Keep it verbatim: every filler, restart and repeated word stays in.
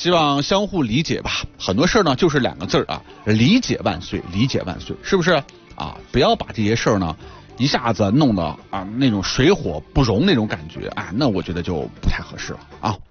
希望相互理解吧。很多事儿呢，就是两个字儿啊，理解万岁，理解万岁，是不是啊？不要把这些事儿呢一下子弄得啊那种水火不容那种感觉啊，那我觉得就不太合适了啊。